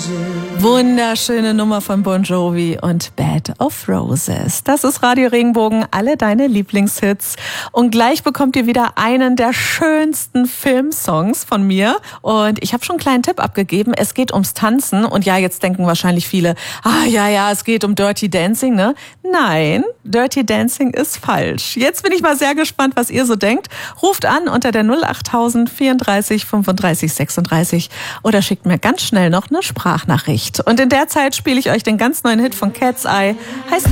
Wunderschöne Nummer von Bon Jovi und Bed of Roses. Das ist Radio Regenbogen, alle deine Lieblingshits. Und gleich bekommt ihr wieder einen der schönsten Filmsongs von mir. Und ich habe schon einen kleinen Tipp abgegeben. Es geht ums Tanzen. Und ja, jetzt denken wahrscheinlich viele, es geht um Dirty Dancing, ne? Nein, Dirty Dancing ist falsch. Jetzt bin ich mal sehr gespannt, was ihr so denkt. Ruft an unter der 08000 34 35 36 oder schickt mir ganz schnell noch eine Sprachnachricht. Und in der Zeit spiele ich euch den ganz neuen Hit von Cat's Eye. Heißt